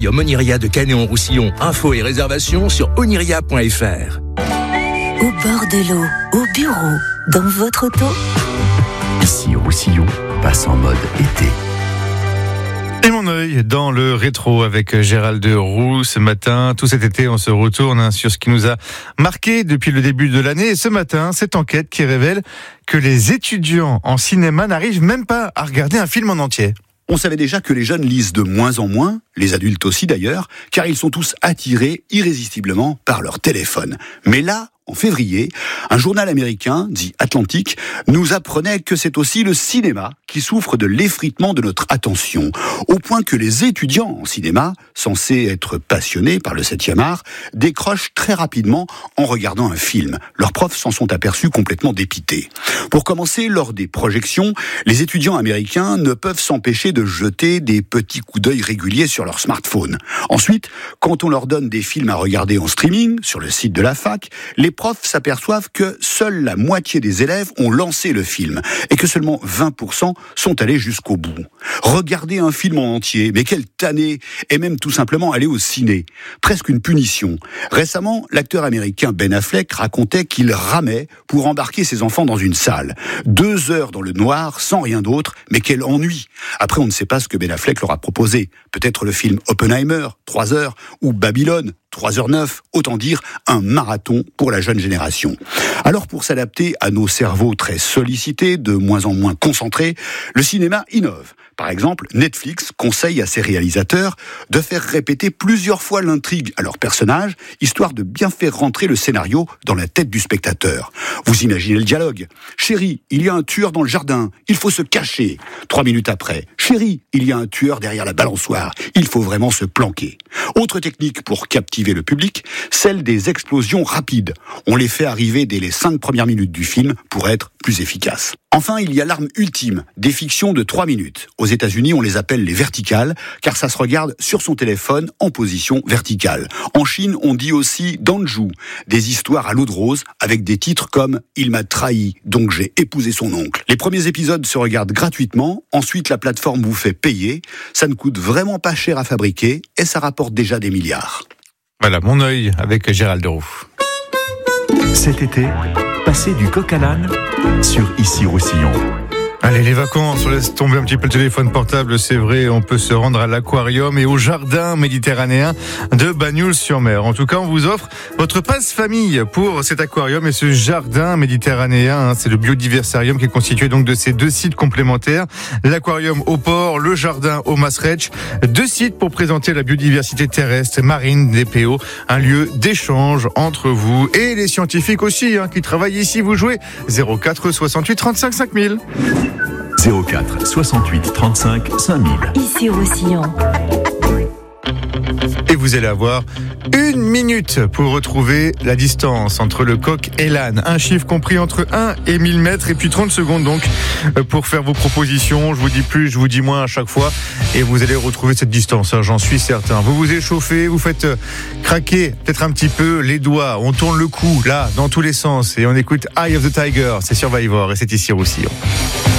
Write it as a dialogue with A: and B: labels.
A: aquarium Oniria de Canet-en-Roussillon. Infos et réservations sur oniria.fr.
B: Au bord de l'eau, au bureau, dans votre auto.
C: Ici, Roussillon passe en mode été.
D: Et mon œil dans le rétro avec Gérald Roux ce matin. Tout cet été, on se retourne sur ce qui nous a marqué depuis le début de l'année. Et ce matin, cette enquête qui révèle que les étudiants en cinéma n'arrivent même pas à regarder un film en entier.
E: On savait déjà que les jeunes lisent de moins en moins, les adultes aussi d'ailleurs, car ils sont tous attirés irrésistiblement par leur téléphone. Mais là, en février, un journal américain, dit Atlantic, nous apprenait que c'est aussi le cinéma qui souffre de l'effritement de notre attention, au point que les étudiants en cinéma, censés être passionnés par le 7e art, décrochent très rapidement en regardant un film. Leurs profs s'en sont aperçus complètement dépités. Pour commencer, lors des projections, les étudiants américains ne peuvent s'empêcher de jeter des petits coups d'œil réguliers sur leur smartphone. Ensuite, quand on leur donne des films à regarder en streaming, sur le site de la fac, les profs s'aperçoivent que seule la moitié des élèves ont lancé le film et que seulement 20% sont allés jusqu'au bout. Regarder un film en entier, mais quelle tannée, et même tout simplement aller au ciné. Presque une punition. Récemment, l'acteur américain Ben Affleck racontait qu'il ramait pour embarquer ses enfants dans une salle. 2 heures dans le noir, sans rien d'autre, mais quel ennui. Après, on ne sait pas ce que Ben Affleck leur a proposé. Peut-être le film Oppenheimer, 3 heures, ou Babylone, 3h09, autant dire un marathon pour la jeune génération. Alors pour s'adapter à nos cerveaux très sollicités, de moins en moins concentrés, le cinéma innove. Par exemple, Netflix conseille à ses réalisateurs de faire répéter plusieurs fois l'intrigue à leurs personnages, histoire de bien faire rentrer le scénario dans la tête du spectateur. Vous imaginez le dialogue. « Chérie, il y a un tueur dans le jardin, il faut se cacher. » 3 minutes après, « Chérie, il y a un tueur derrière la balançoire, il faut vraiment se planquer. » Autre technique pour captiver le public, celle des explosions rapides. On les fait arriver dès les 5 premières minutes du film pour être plus efficaces. Enfin, il y a l'arme ultime, des fictions de 3 minutes. Aux États-Unis, on les appelle les verticales, car ça se regarde sur son téléphone en position verticale. En Chine, on dit aussi danju, des histoires à l'eau de rose, avec des titres comme « Il m'a trahi, donc j'ai épousé son oncle ». Les premiers épisodes se regardent gratuitement, ensuite la plateforme vous fait payer. Ça ne coûte vraiment pas cher à fabriquer, et ça rapporte déjà des milliards.
D: Voilà, mon œil avec Gérald Roux.
C: Cet été, passez du coq à l'âne sur Ici Roussillon.
D: Allez, les vacances, on laisse tomber un petit peu le téléphone portable, c'est vrai, on peut se rendre à l'aquarium et au jardin méditerranéen de Bagnols-sur-Mer. En tout cas, on vous offre votre passe famille pour cet aquarium et ce jardin méditerranéen. C'est le biodiversarium qui est constitué donc de ces 2 sites complémentaires. L'aquarium au port, le jardin au Masretch. 2 sites pour présenter la biodiversité terrestre, marine, des PO. Un lieu d'échange entre vous et les scientifiques aussi, qui travaillent ici. Vous jouez 04 68 35 5000.
C: 04 68 35 5000.
B: Ici Roussillon.
D: Et vous allez avoir 1 minute pour retrouver la distance entre le coq et l'âne. Un chiffre compris entre 1 et 1000 mètres et puis 30 secondes donc pour faire vos propositions. Je vous dis plus, je vous dis moins à chaque fois et vous allez retrouver cette distance, j'en suis certain. Vous vous échauffez, vous faites craquer peut-être un petit peu les doigts. On tourne le cou là dans tous les sens et on écoute Eye of the Tiger, c'est Survivor et c'est ici Roussillon.